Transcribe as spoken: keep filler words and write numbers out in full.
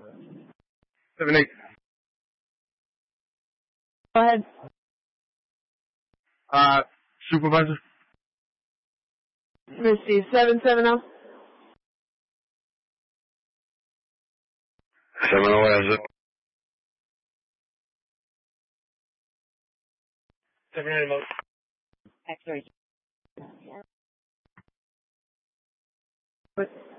Seven eight. Go ahead. Uh, supervisor. Misty, seven seven zero. Seven oh has it. Seven eight remote. X-ray.